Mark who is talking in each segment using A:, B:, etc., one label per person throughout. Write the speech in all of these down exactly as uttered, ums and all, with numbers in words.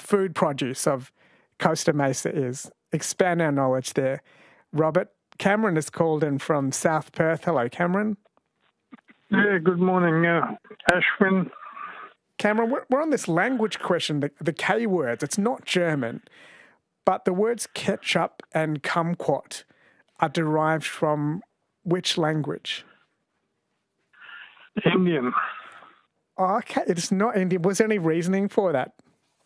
A: food produce of Costa Mesa is. Expand our knowledge there. Robert, Cameron is called in from South Perth. Hello, Cameron.
B: Yeah, good morning, uh, Ashwin.
A: Cameron, we're, we're on this language question, the, the K words. It's not German, but the words ketchup and kumquat are derived from which language?
B: Indian.
A: Oh, okay, it's not Indian. Was there any reasoning for that?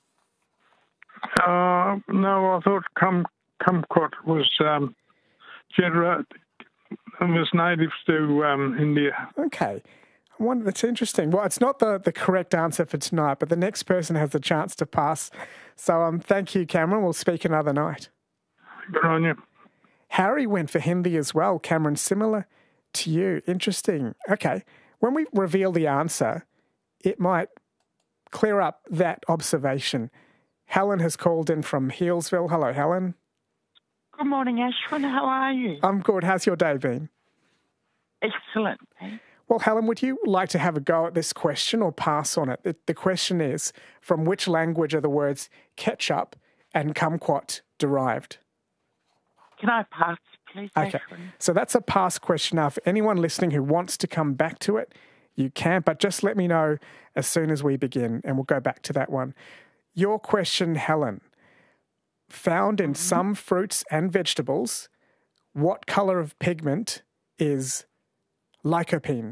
B: Uh, no, I thought kum, kumquat was um, genera- was native to um, India.
A: Okay. I wonder, that's interesting. Well, it's not the, the correct answer for tonight, but the next person has the chance to pass. So um, thank you, Cameron. We'll speak another night.
B: Good on you.
A: Harry went for Hindi as well. Cameron, similar to you. Interesting. Okay. When we reveal the answer, it might clear up that observation. Helen has called in from Healesville. Hello, Helen.
C: Good morning, Ashwin. How are you?
A: I'm good. How's your day been?
C: Excellent. Thanks.
A: Well, Helen, would you like to have a go at this question or pass on it? The, the question is, from which language are the words ketchup and kumquat derived?
C: Can I pass, please,
A: Okay.
C: Ashwin?
A: So that's a pass question. Now, for anyone listening who wants to come back to it, you can, but just let me know as soon as we begin, and we'll go back to that one. Your question, Helen. Found in some fruits and vegetables, what colour of pigment is lycopene?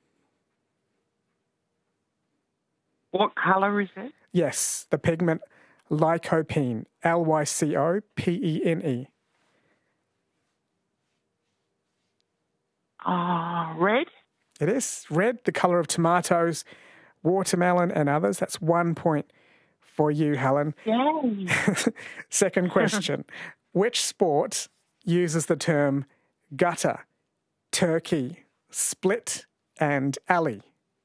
C: What colour is it?
A: Yes, the pigment lycopene, L Y C O P E N E.
C: Ah, red?
A: It is red, the colour of tomatoes, watermelon and others. That's one point for you, Helen.
C: Yay.
A: Second question. Which sport uses the term gutter, turkey, split and alley?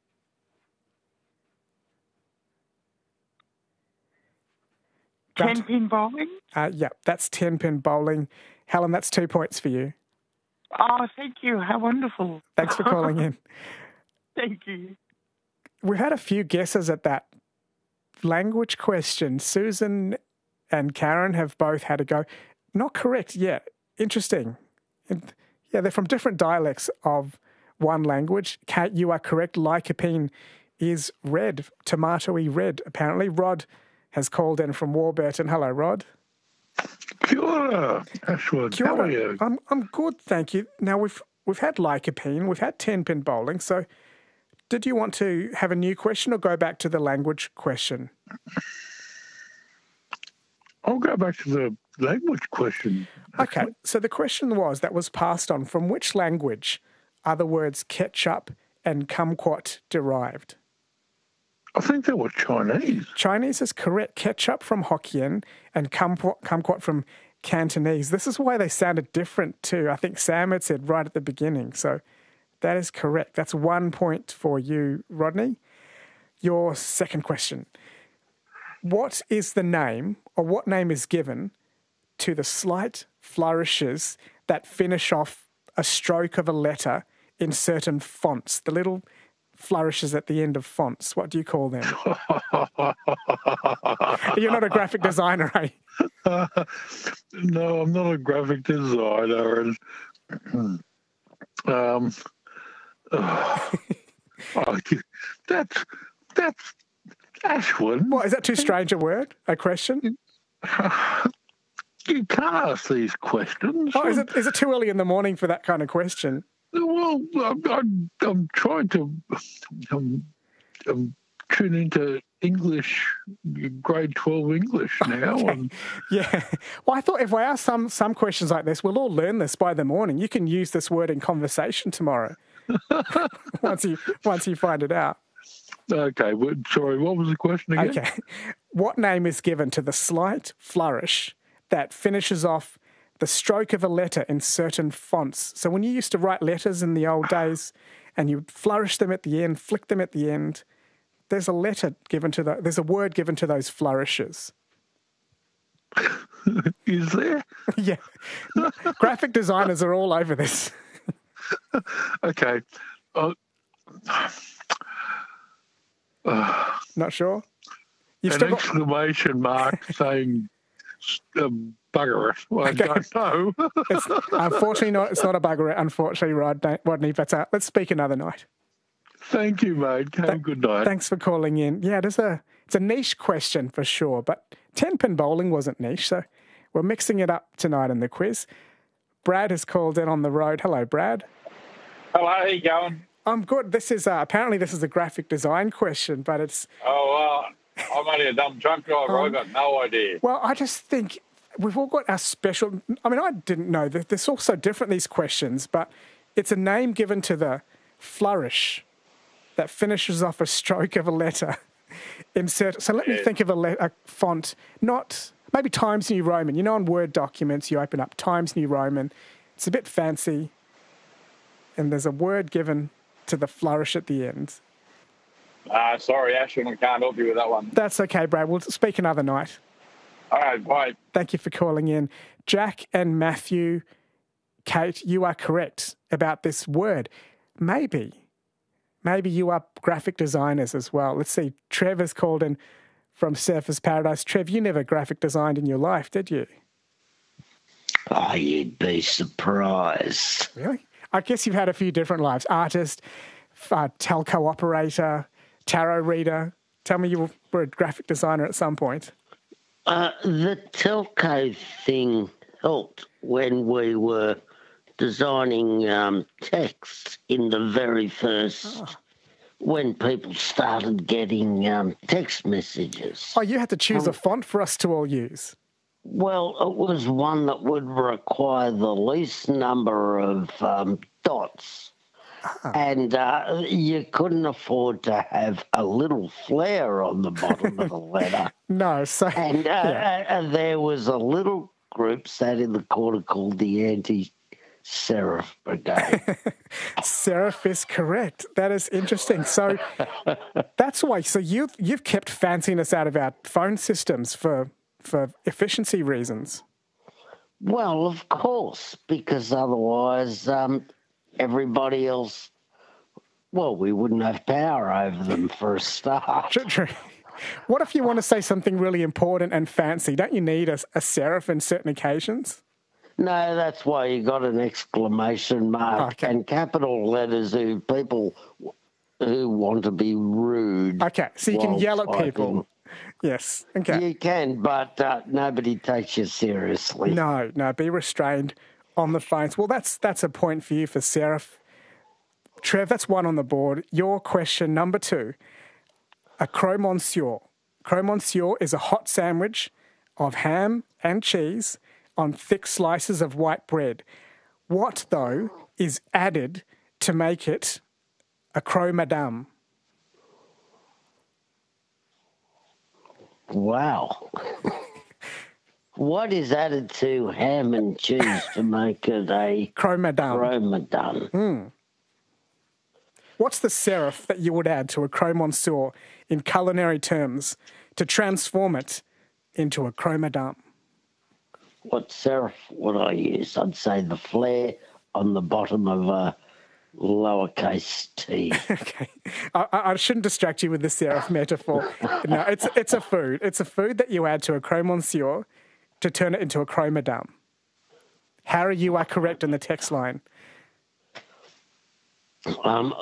A: Gut-
C: Ten-pin bowling?
A: Uh, yeah, that's ten-pin bowling. Helen, that's two points for you.
C: Oh, thank you. How wonderful.
A: Thanks for calling in.
C: Thank you.
A: We've had a few guesses at that language question. Susan and Karen have both had a go. Not correct yet. Interesting. And, yeah, they're from different dialects of one language. Kate, you are correct. Lycopene is red, tomatoey red, apparently. Rod has called in from Warburton. Hello, Rod.
D: Kia ora, Ashwood.
A: Kia
D: How
A: ora.
D: are you?
A: I'm, I'm good, thank you. Now, we've we've had lycopene, we've had ten-pin bowling, so did you want to have a new question or go back to the language question?
D: I'll go back to the language question.
A: Okay, so the question was, that was passed on, from which language are the words ketchup and kumquat derived?
D: I think they were Chinese.
A: Chinese is correct. Ketchup from Hokkien and kumquat, kumquat from Cantonese. This is why they sounded different too. I think Sam had said right at the beginning. So that is correct. That's one point for you, Rodney. Your second question. What is the name, or what name is given to the slight flourishes that finish off a stroke of a letter in certain fonts? The little flourishes at the end of fonts. What do you call them? You're not a graphic designer, eh?
D: Uh, no, I'm not a graphic designer. And, um, oh, oh, that's, that's Ashwin.
A: What, is that too strange a word? A question?
D: You can't ask these questions.
A: Oh, is it, is it too early in the morning for that kind of question?
D: Well, I'm, I'm, I'm trying to um, um, tune into English, grade twelve English now.
A: Okay.
D: And
A: Yeah. Well, I thought if I ask some, some questions like this, we'll all learn this by the morning. You can use this word in conversation tomorrow once you once you find it out.
D: Okay, well, sorry, what was the question again?
A: Okay. What name is given to the slight flourish that finishes off the stroke of a letter in certain fonts? So when you used to write letters in the old days and you flourish them at the end, flick them at the end, there's a letter given to the, there's a word given to those flourishes.
D: Is there?
A: Yeah. Graphic designers are all over this.
D: Okay. Uh, uh,
A: Not sure? You've
D: an
A: still got,
D: exclamation mark saying um, bugger it. Well,
A: Okay.
D: I don't know.
A: it's, unfortunately, not, it's not a bugger, unfortunately, Rodney, Rodney but uh, let's speak another night.
D: Thank you, mate. Have a good night.
A: Thanks for calling in. Yeah, it is a, it's a niche question for sure, but ten-pin bowling wasn't niche, so we're mixing it up tonight in the quiz. Brad has called in on the road. Hello, Brad.
E: Hello, how you going?
A: I'm good. This is, uh, apparently this is a graphic design question, but it's,
E: Oh, well, I'm only a dumb truck driver.
A: Um,
E: I've got no idea.
A: well, I just think we've all got our special, I mean, I didn't know that they're all so different, these questions, but it's a name given to the flourish that finishes off a stroke of a letter. Insert. So let me
E: Yeah.
A: think of a, le- a font, not maybe Times New Roman. You know, on Word documents, you open up Times New Roman. It's a bit fancy, and there's a word given to the flourish at the end.
E: Uh, sorry, Ashton, I can't help you with that one.
A: That's okay, Brad. We'll speak another night.
E: All right, bye.
A: Thank you for calling in. Jack and Matthew, Kate, you are correct about this word. Maybe, maybe you are graphic designers as well. Let's see. Trevor's called in from Surfers Paradise. Trev, you never graphic designed in your life, did you?
F: Oh, you'd be surprised.
A: Really? I guess you've had a few different lives. Artist, uh, telco operator, tarot reader. Tell me you were a graphic designer at some point.
F: Uh, the telco thing helped when we were designing um, text in the very first,
A: Oh.
F: when people started getting um, text messages.
A: Oh, you had to choose a font for us to all use.
F: Well, it was one that would require the least number of um, dots. And uh, you couldn't afford to have a little flare on the bottom of the letter.
A: No, so
F: And uh,
A: yeah.
F: uh, uh, there was a little group sat in the corner called the Anti-Serif Brigade.
A: Serif is correct. That is interesting. So that's why. So you've you've kept fanciness out of our phone systems for for efficiency reasons.
F: Well, of course, because otherwise um, everybody else, well, we wouldn't have power over them for a start.
A: True, true. What if you want to say something really important and fancy? Don't you need a, a serif in certain occasions?
F: No, that's why you got an exclamation mark
A: Okay.
F: and capital letters who people who want to be rude.
A: Okay, so you can
F: while
A: yell at
F: typing.
A: people. Yes. Okay.
F: You can, but uh, nobody takes you seriously.
A: No, no, be restrained on the phones. Well, that's that's a point for you for serif. Trev, that's one on the board. Your question number two, a croque monsieur. Croque monsieur is a hot sandwich of ham and cheese on thick slices of white bread. What, though, is added to make it a croque madame?
F: Wow. What is added to ham and cheese to make it a
A: Croque madame.
F: Ramadan?
A: What's the serif that you would add to a croque monsieur in culinary terms to transform it into a croque madame?
F: What serif would I use? I'd say the flare on the bottom of a lowercase t.
A: Okay, I, I shouldn't distract you with the serif metaphor. No, it's it's a food. It's a food that you add to a croque monsieur to turn it into a croque madame. Harry, you are correct in the text line.
F: Um,